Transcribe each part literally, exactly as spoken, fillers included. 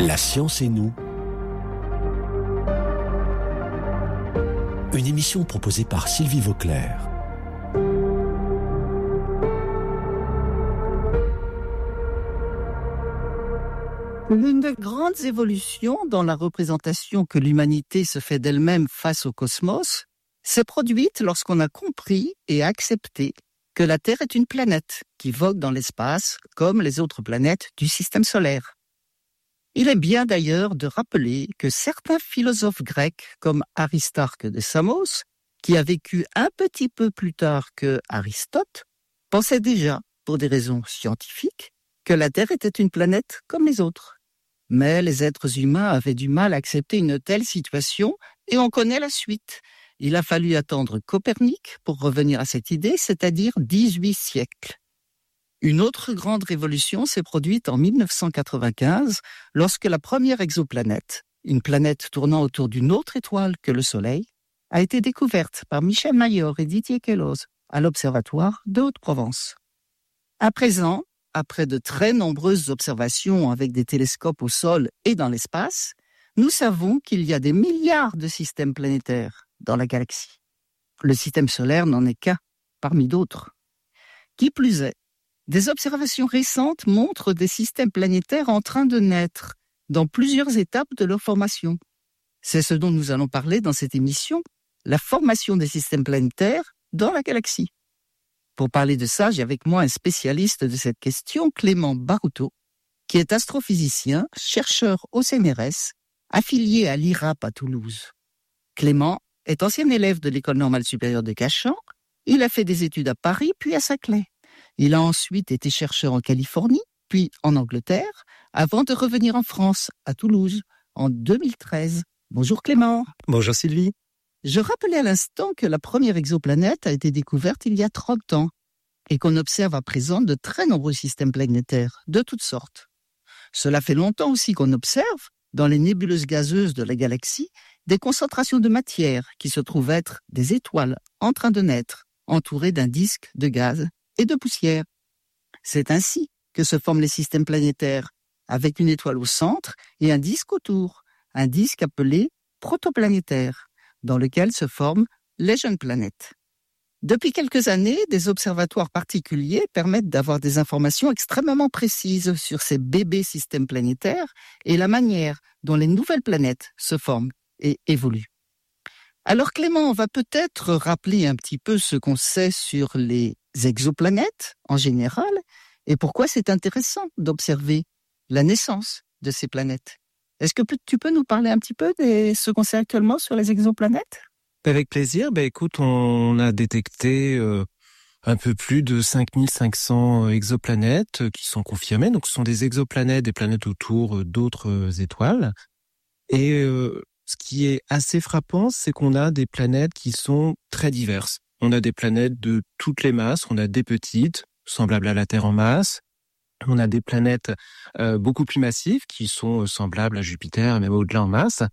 La science et nous. Une émission proposée par Sylvie Vauclair. L'une des grandes évolutions dans la représentation que l'humanité se fait d'elle-même face au cosmos s'est produite lorsqu'on a compris et accepté que la Terre est une planète qui vogue dans l'espace comme les autres planètes du système solaire. Il est bien d'ailleurs de rappeler que certains philosophes grecs comme Aristarque de Samos, qui a vécu un petit peu plus tard que Aristote, pensaient déjà, pour des raisons scientifiques, que la Terre était une planète comme les autres. Mais les êtres humains avaient du mal à accepter une telle situation et on connaît la suite. Il a fallu attendre Copernic pour revenir à cette idée, c'est-à-dire dix-huit siècles. Une autre grande révolution s'est produite en mille neuf cent quatre-vingt-quinze lorsque la première exoplanète, une planète tournant autour d'une autre étoile que le Soleil, a été découverte par Michel Mayor et Didier Queloz à l'Observatoire de Haute-Provence. À présent, après de très nombreuses observations avec des télescopes au sol et dans l'espace, nous savons qu'il y a des milliards de systèmes planétaires dans la galaxie. Le système solaire n'en est qu'un parmi d'autres. Qui plus est, des observations récentes montrent des systèmes planétaires en train de naître dans plusieurs étapes de leur formation. C'est ce dont nous allons parler dans cette émission, la formation des systèmes planétaires dans la galaxie. Pour parler de ça, j'ai avec moi un spécialiste de cette question, Clément Barouteau, qui est astrophysicien, chercheur au C N R S, affilié à l'I R A P à Toulouse. Clément est ancien élève de l'École normale supérieure de Cachan. Il a fait des études à Paris, puis à Saclay. Il a ensuite été chercheur en Californie, puis en Angleterre, avant de revenir en France, à Toulouse, en deux mille treize. Bonjour Clément. Bonjour Sylvie. Je rappelais à l'instant que la première exoplanète a été découverte il y a trente ans et qu'on observe à présent de très nombreux systèmes planétaires, de toutes sortes. Cela fait longtemps aussi qu'on observe, dans les nébuleuses gazeuses de la galaxie, des concentrations de matière qui se trouvent être des étoiles en train de naître, entourées d'un disque de gaz et de poussière. C'est ainsi que se forment les systèmes planétaires, avec une étoile au centre et un disque autour, un disque appelé protoplanétaire, dans lequel se forment les jeunes planètes. Depuis quelques années, des observatoires particuliers permettent d'avoir des informations extrêmement précises sur ces bébés systèmes planétaires et la manière dont les nouvelles planètes se forment et évoluent. Alors Clément, on va peut-être rappeler un petit peu ce qu'on sait sur les exoplanètes en général et pourquoi c'est intéressant d'observer la naissance de ces planètes. Est-ce que tu peux nous parler un petit peu de ce qu'on sait actuellement sur les exoplanètes ? Avec plaisir. Ben écoute, on a détecté euh, un peu plus de cinq mille cinq cents exoplanètes qui sont confirmées. Donc ce sont des exoplanètes, des planètes autour d'autres étoiles. Et euh, ce qui est assez frappant, c'est qu'on a des planètes qui sont très diverses. On a des planètes de toutes les masses. On a des petites, semblables à la Terre en masse. On a des planètes euh, beaucoup plus massives qui sont semblables à Jupiter, même au-delà en masse.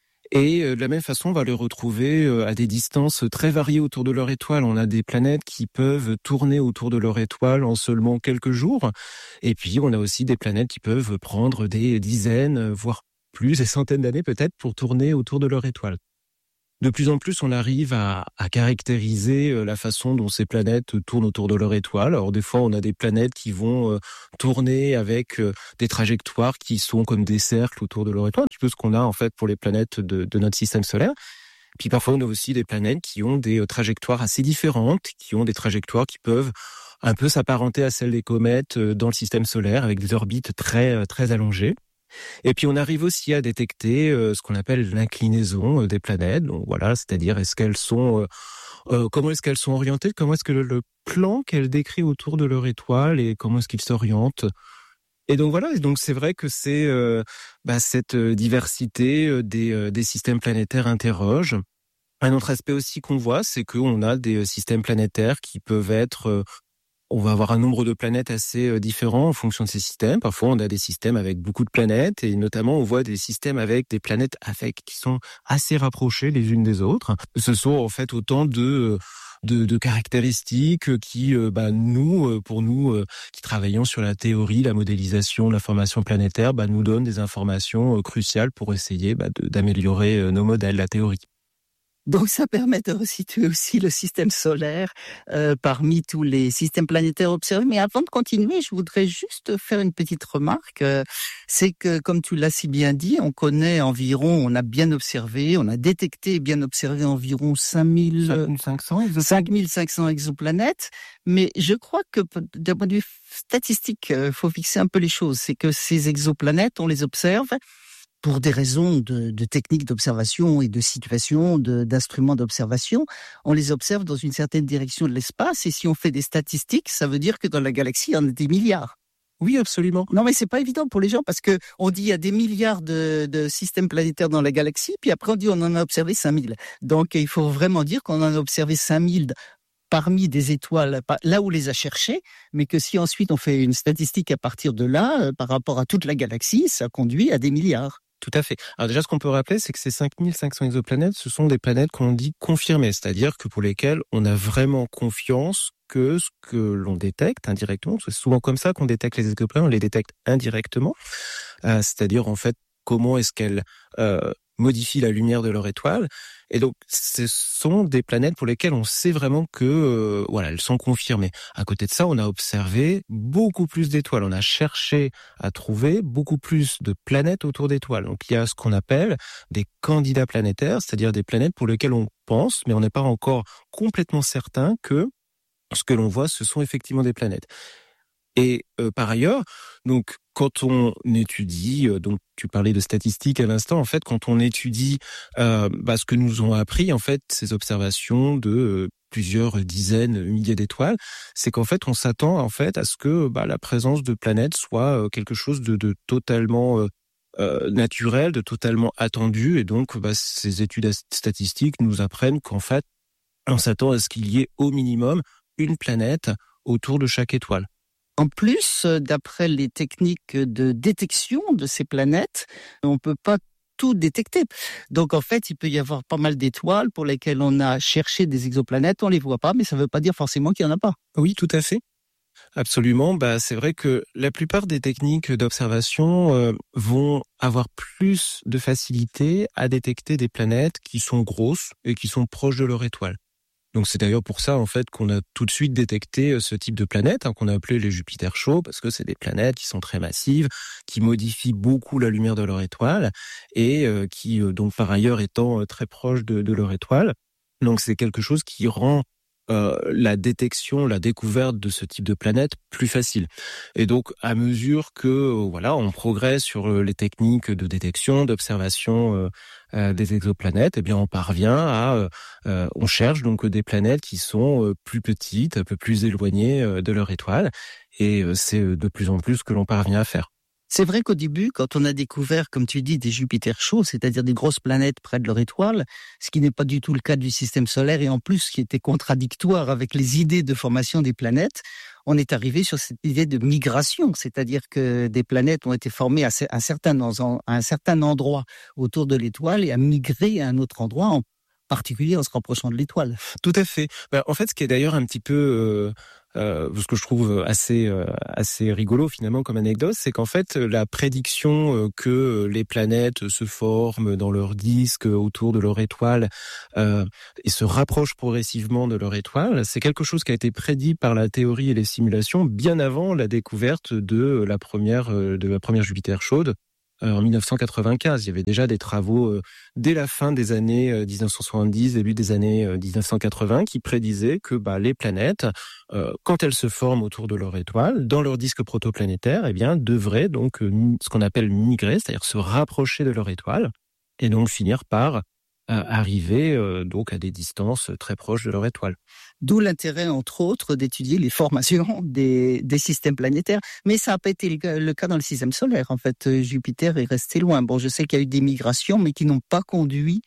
Et euh, de la même façon, on va les retrouver euh, à des distances très variées autour de leur étoile. On a des planètes qui peuvent tourner autour de leur étoile en seulement quelques jours. Et puis, on a aussi des planètes qui peuvent prendre des dizaines, voire plus, des centaines d'années peut-être, pour tourner autour de leur étoile. De plus en plus, on arrive à, à caractériser la façon dont ces planètes tournent autour de leur étoile. Alors des fois, on a des planètes qui vont euh, tourner avec euh, des trajectoires qui sont comme des cercles autour de leur étoile, un petit peu ce qu'on a en fait pour les planètes de, de notre système solaire. Puis parfois, on a aussi des planètes qui ont des euh, trajectoires assez différentes, qui ont des trajectoires qui peuvent un peu s'apparenter à celles des comètes euh, dans le système solaire, avec des orbites très euh, très allongées. Et puis on arrive aussi à détecter euh, ce qu'on appelle l'inclinaison euh, des planètes. Donc voilà, c'est-à-dire est-ce qu'elles sont, euh, euh, comment est-ce qu'elles sont orientées, comment est-ce que le, le plan qu'elles décrivent autour de leur étoile et comment est-ce qu'ils s'orientent. Et donc voilà, et donc c'est vrai que c'est euh, bah, cette diversité euh, des, euh, des systèmes planétaires interroge. Un autre aspect aussi qu'on voit, c'est qu'on a des systèmes planétaires qui peuvent être euh, on va avoir un nombre de planètes assez différent en fonction de ces systèmes. Parfois, on a des systèmes avec beaucoup de planètes et notamment, on voit des systèmes avec des planètes avec qui sont assez rapprochées les unes des autres. Ce sont en fait autant de de, de caractéristiques qui, bah, nous, pour nous, qui travaillons sur la théorie, la modélisation, la formation planétaire, bah, nous donnent des informations cruciales pour essayer bah, de, d'améliorer nos modèles, la théorie. Donc ça permet de resituer aussi le système solaire euh, parmi tous les systèmes planétaires observés. Mais avant de continuer, je voudrais juste faire une petite remarque. Euh, c'est que, comme tu l'as si bien dit, on connaît environ, on a bien observé, on a détecté et bien observé environ cinq mille cinq cents exoplanètes. Mais je crois que d'un point de vue statistique, il euh, faut fixer un peu les choses. C'est que ces exoplanètes, on les observe pour des raisons de, de techniques d'observation et de situations, de, d'instruments d'observation, on les observe dans une certaine direction de l'espace. Et si on fait des statistiques, ça veut dire que dans la galaxie, il y en a des milliards. Oui, absolument. Non, mais c'est pas évident pour les gens parce que on dit il y a des milliards de, de systèmes planétaires dans la galaxie, puis après on dit on en a observé cinq mille. Donc il faut vraiment dire qu'on en a observé cinq mille parmi des étoiles, là où on les a cherchées, mais que si ensuite on fait une statistique à partir de là, par rapport à toute la galaxie, ça conduit à des milliards. Tout à fait. Alors déjà, ce qu'on peut rappeler, c'est que ces cinq mille cinq cents exoplanètes, ce sont des planètes qu'on dit confirmées, c'est-à-dire que pour lesquelles on a vraiment confiance que ce que l'on détecte indirectement, c'est souvent comme ça qu'on détecte les exoplanètes, on les détecte indirectement, euh, c'est-à-dire en fait comment est-ce qu'elles euh, modifient la lumière de leur étoile. Et donc, ce sont des planètes pour lesquelles on sait vraiment que, euh, voilà, elles sont confirmées. À côté de ça, on a observé beaucoup plus d'étoiles. On a cherché à trouver beaucoup plus de planètes autour d'étoiles. Donc, il y a ce qu'on appelle des candidats planétaires, c'est-à-dire des planètes pour lesquelles on pense, mais on n'est pas encore complètement certain que ce que l'on voit, ce sont effectivement des planètes. Et euh, par ailleurs, donc quand on étudie, euh, donc tu parlais de statistiques à l'instant, en fait, quand on étudie euh, bah, ce que nous ont appris en fait ces observations de euh, plusieurs dizaines, milliers d'étoiles, c'est qu'en fait on s'attend en fait à ce que bah, la présence de planètes soit euh, quelque chose de, de totalement euh, euh, naturel, de totalement attendu, et donc bah, ces études statistiques nous apprennent qu'en fait on s'attend à ce qu'il y ait au minimum une planète autour de chaque étoile. En plus, d'après les techniques de détection de ces planètes, on ne peut pas tout détecter. Donc en fait, il peut y avoir pas mal d'étoiles pour lesquelles on a cherché des exoplanètes, on les voit pas, mais ça ne veut pas dire forcément qu'il n'y en a pas. Oui, tout à fait. Absolument. Bah, c'est vrai que la plupart des techniques d'observation euh, vont avoir plus de facilité à détecter des planètes qui sont grosses et qui sont proches de leur étoile. Donc c'est d'ailleurs pour ça en fait qu'on a tout de suite détecté ce type de planètes hein, qu'on a appelé les Jupiter chauds, parce que c'est des planètes qui sont très massives, qui modifient beaucoup la lumière de leur étoile et euh, qui euh, donc par ailleurs étant euh, très proches de, de leur étoile. Donc c'est quelque chose qui rend euh, la détection, la découverte de ce type de planète plus facile. Et donc à mesure que euh, voilà, on progresse sur les techniques de détection, d'observation euh, euh, des exoplanètes, eh bien on parvient à, euh, on cherche donc des planètes qui sont euh, plus petites, un peu plus éloignées euh, de leur étoile, et euh, c'est de plus en plus ce que l'on parvient à faire. C'est vrai qu'au début, quand on a découvert, comme tu dis, des Jupiter chauds, c'est-à-dire des grosses planètes près de leur étoile, ce qui n'est pas du tout le cas du système solaire, et en plus ce qui était contradictoire avec les idées de formation des planètes, on est arrivé sur cette idée de migration, c'est-à-dire que des planètes ont été formées à un certain, à un certain endroit autour de l'étoile et à migrer à un autre endroit, en particulier en se rapprochant de l'étoile. Tout à fait. Ben, en fait, ce qui est d'ailleurs un petit peu... Euh... Euh, ce que je trouve assez euh, assez rigolo finalement comme anecdote, c'est qu'en fait la prédiction euh, que les planètes se forment dans leur disque autour de leur étoile euh, et se rapprochent progressivement de leur étoile, c'est quelque chose qui a été prédit par la théorie et les simulations bien avant la découverte de la première de la première Jupiter chaude. En dix-neuf cent quatre-vingt-quinze, il y avait déjà des travaux euh, dès la fin des années euh, dix-neuf cent soixante-dix, début des années euh, dix-neuf cent quatre-vingts, qui prédisaient que bah, les planètes, euh, quand elles se forment autour de leur étoile, dans leur disque protoplanétaire, eh bien, devraient donc euh, ce qu'on appelle migrer, c'est-à-dire se rapprocher de leur étoile, et donc finir par euh, arriver euh, donc à des distances très proches de leur étoile. D'où l'intérêt, entre autres, d'étudier les formations des, des systèmes planétaires. Mais ça n'a pas été le cas dans le système solaire. En fait, Jupiter est resté loin. Bon, je sais qu'il y a eu des migrations, mais qui n'ont pas conduit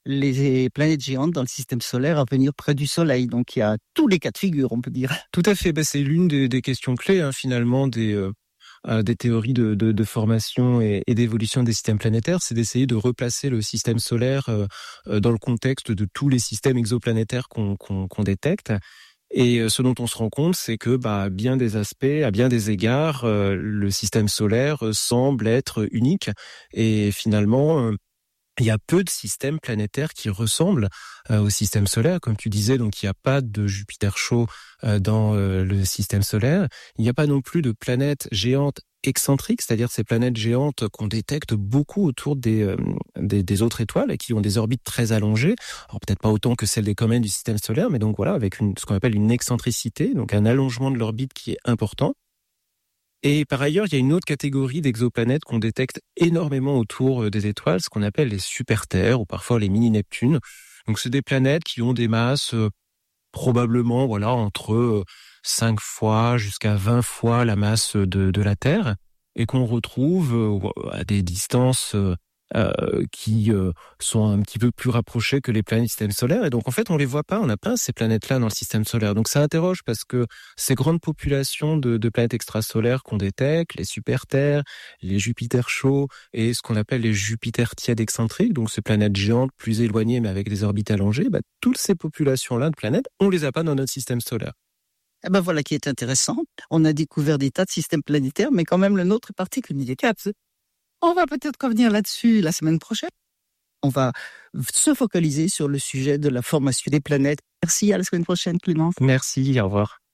les planètes géantes dans le système solaire à venir près du Soleil. Donc il y a tous les cas de figure, on peut dire. Tout à fait. Ben, c'est l'une des, des questions clés, hein, finalement, des, euh, euh, des théories de, de, de formation et, et d'évolution des systèmes planétaires. C'est d'essayer de replacer le système solaire euh, euh, dans le contexte de tous les systèmes exoplanétaires qu'on, qu'on, qu'on détecte. Et ce dont on se rend compte, c'est que, bah, à bien des aspects, à bien des égards, euh, le système solaire semble être unique. Et finalement, euh, il y a peu de systèmes planétaires qui ressemblent euh, au système solaire. Comme tu disais, donc il n'y a pas de Jupiter chaud euh, dans euh, le système solaire. Il n'y a pas non plus de planètes géantes excentriques, c'est-à-dire ces planètes géantes qu'on détecte beaucoup autour des, euh, des, des autres étoiles et qui ont des orbites très allongées. Alors peut-être pas autant que celles des comètes du système solaire, mais donc voilà, avec une, ce qu'on appelle une excentricité, donc un allongement de l'orbite qui est important. Et par ailleurs, il y a une autre catégorie d'exoplanètes qu'on détecte énormément autour des étoiles, ce qu'on appelle les super-Terres ou parfois les mini-Neptunes. Donc c'est des planètes qui ont des masses euh, probablement voilà entre euh, cinq fois jusqu'à vingt fois la masse de, de la Terre et qu'on retrouve euh, à des distances euh, Euh, qui euh, sont un petit peu plus rapprochés que les planètes du système solaire. Et donc, en fait, on les voit pas, on n'a pas ces planètes-là dans le système solaire. Donc, ça interroge parce que ces grandes populations de, de planètes extrasolaires qu'on détecte, les super-Terres, les Jupiters chauds et ce qu'on appelle les Jupiters tièdes excentriques, donc ces planètes géantes plus éloignées mais avec des orbites allongées, bah, toutes ces populations-là de planètes, on les a pas dans notre système solaire. Eh ben voilà qui est intéressant. On a découvert des tas de systèmes planétaires, mais quand même le nôtre est particulier. On va peut-être revenir là-dessus la semaine prochaine. On va se focaliser sur le sujet de la formation des planètes. Merci, à la semaine prochaine, Clémence. Merci, au revoir.